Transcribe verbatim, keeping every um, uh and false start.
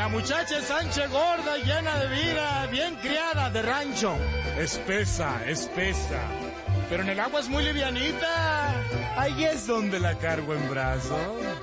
La muchacha es ancha, gorda, llena de vida, bien criada, de rancho. Espesa, espesa. Pero en el agua es muy livianita. Ahí es donde la cargo en brazos.